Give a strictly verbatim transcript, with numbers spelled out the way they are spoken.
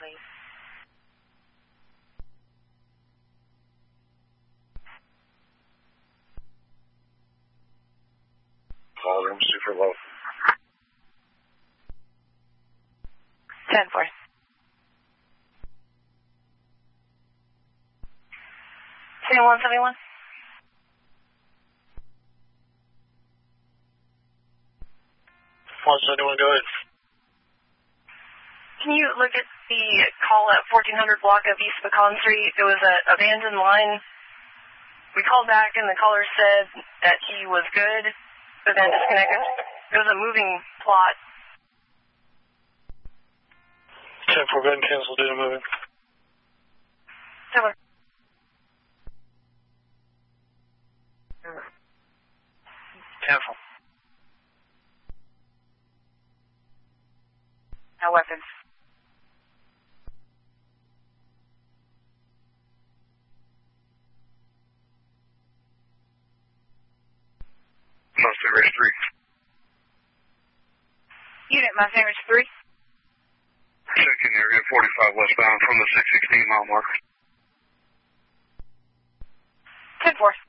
eight. Call room super low. ten four. seventy-one seventy-one. one seventy-one, go ahead. Can you look at the call at fourteen hundred block of East Pecan Street? It was an abandoned line. We called back and the caller said that he was good, but then disconnected. It was a moving plot. ten four, go ahead and cancel due to moving. ten four. ten four. No weapons. Mustang Ridge three. Unit Mustang Ridge three. Checking area forty-five westbound from the six sixteen mile marker. ten four.